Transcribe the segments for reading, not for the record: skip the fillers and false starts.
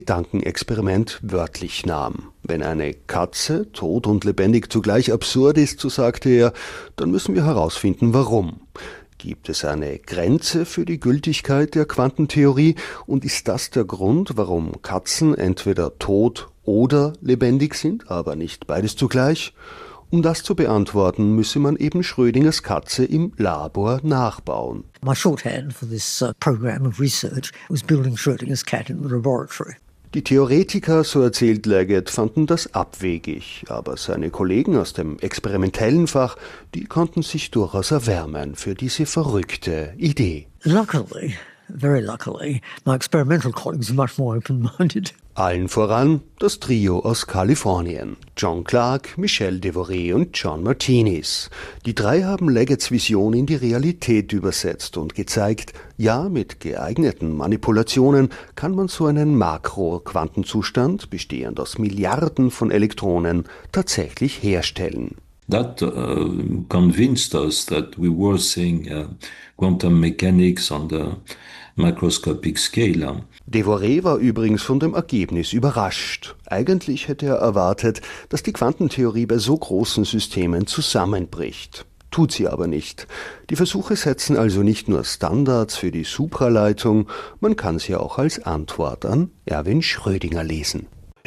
Gedankenexperiment wörtlich nahm. Wenn eine Katze, tot und lebendig zugleich absurd ist, so sagte er, dann müssen wir herausfinden, warum. Gibt es eine Grenze für die Gültigkeit der Quantentheorie und ist das der Grund, warum Katzen entweder tot oder lebendig sind, aber nicht beides zugleich? Um das zu beantworten, müsse man eben Schrödingers Katze im Labor nachbauen. My shorthand for this program of research was building Schrödingers cat in the laboratory. Die Theoretiker, so erzählt Leggett, fanden das abwegig, aber seine Kollegen aus dem experimentellen Fach, die konnten sich durchaus erwärmen für diese verrückte Idee. Luckily, very luckily, my experimental colleagues are much more open-minded. Allen voran das Trio aus Kalifornien, John Clark, Michel Devoré und John Martinis. Die drei haben Leggetts Vision in die Realität übersetzt und gezeigt, ja, mit geeigneten Manipulationen kann man so einen Makro-Quantenzustand, bestehend aus Milliarden von Elektronen, tatsächlich herstellen. That convinced us that we were seeing quantum mechanics on the microscopic scale. Devoré war übrigens von dem Ergebnis überrascht. Eigentlich hätte er erwartet, dass die Quantentheorie bei so großen Systemen zusammenbricht. Tut sie aber nicht. Die Versuche setzen also nicht nur Standards für die Supraleitung, man kann sie auch als Antwort an Erwin Schrödinger lesen.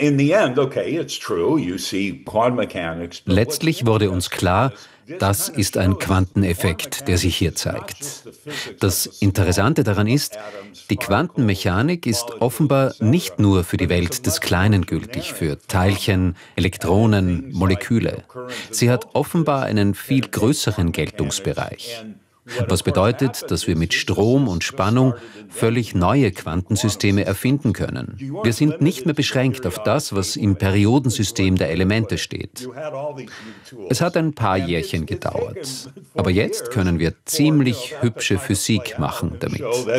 Letztlich wurde uns klar, das ist ein Quanteneffekt, der sich hier zeigt. Das Interessante daran ist, die Quantenmechanik ist offenbar nicht nur für die Welt des Kleinen gültig, für Teilchen, Elektronen, Moleküle. Sie hat offenbar einen viel größeren Geltungsbereich. Was bedeutet, dass wir mit Strom und Spannung völlig neue Quantensysteme erfinden können. Wir sind nicht mehr beschränkt auf das, was im Periodensystem der Elemente steht. Es hat ein paar Jährchen gedauert, aber jetzt können wir ziemlich hübsche Physik machen damit.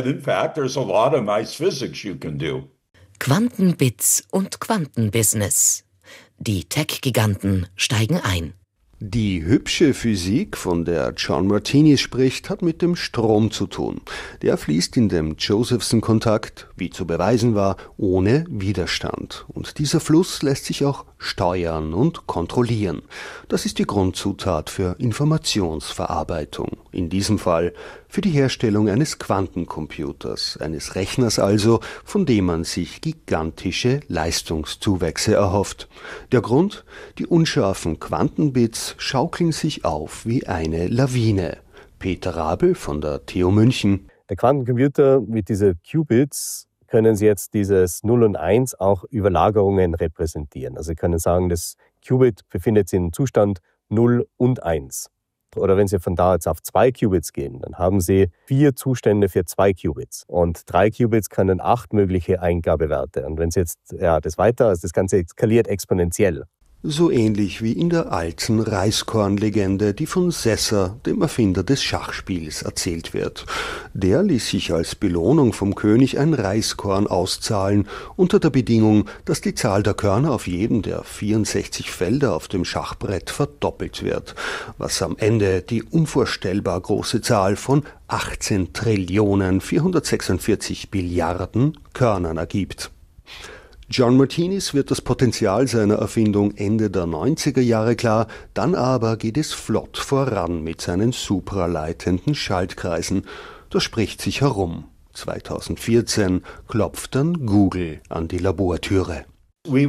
Quantenbits und Quantenbusiness. Die Tech-Giganten steigen ein. Die hübsche Physik, von der John Martini spricht, hat mit dem Strom zu tun. Der fließt in dem Josephson-Kontakt, wie zu beweisen war, ohne Widerstand. Und dieser Fluss lässt sich auch steuern und kontrollieren. Das ist die Grundzutat für Informationsverarbeitung. In diesem Fall für die Herstellung eines Quantencomputers, eines Rechners also, von dem man sich gigantische Leistungszuwächse erhofft. Der Grund? Die unscharfen Quantenbits schaukeln sich auf wie eine Lawine. Peter Rabel von der TU München. Der Quantencomputer mit diesen Qubits können Sie jetzt dieses 0 und 1 auch Überlagerungen repräsentieren. Also Sie können sagen, das Qubit befindet sich im Zustand 0 und 1. Oder wenn Sie von da jetzt auf 2 Qubits gehen, dann haben Sie 4 Zustände für 2 Qubits. Und 3 Qubits können 8 mögliche Eingabewerte. Und wenn Sie jetzt das weiter, also das Ganze skaliert exponentiell. So ähnlich wie in der alten Reiskorn-Legende, die von Sessa, dem Erfinder des Schachspiels, erzählt wird. Der ließ sich als Belohnung vom König ein Reiskorn auszahlen, unter der Bedingung, dass die Zahl der Körner auf jedem der 64 Felder auf dem Schachbrett verdoppelt wird, was am Ende die unvorstellbar große Zahl von 18.446 Billiarden Körnern ergibt. John Martinis wird das Potenzial seiner Erfindung Ende der 90er Jahre klar, dann aber geht es flott voran mit seinen supraleitenden Schaltkreisen. Das spricht sich herum. 2014 klopft dann Google an die Labortüre. Wir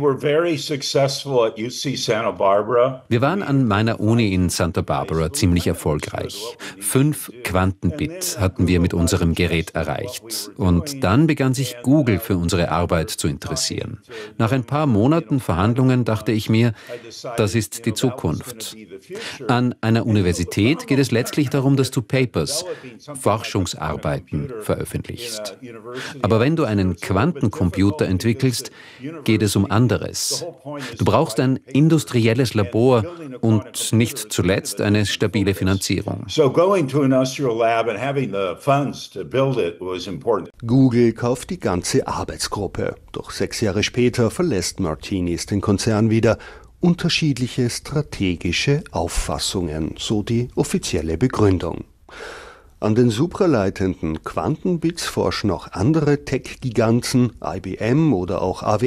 waren an meiner Uni in Santa Barbara ziemlich erfolgreich. 5 Quantenbit hatten wir mit unserem Gerät erreicht. Und dann begann sich Google für unsere Arbeit zu interessieren. Nach ein paar Monaten Verhandlungen dachte ich mir, das ist die Zukunft. An einer Universität geht es letztlich darum, dass du Papers, Forschungsarbeiten veröffentlichst. Aber wenn du einen Quantencomputer entwickelst, geht es um anderes. Du brauchst ein industrielles Labor und nicht zuletzt eine stabile Finanzierung. Google kauft die ganze Arbeitsgruppe. Doch 6 Jahre später verlässt Martinis den Konzern wieder. Unterschiedliche strategische Auffassungen, so die offizielle Begründung. An den supraleitenden Quantenbits forschen auch andere Tech-Giganten, IBM oder auch AWS.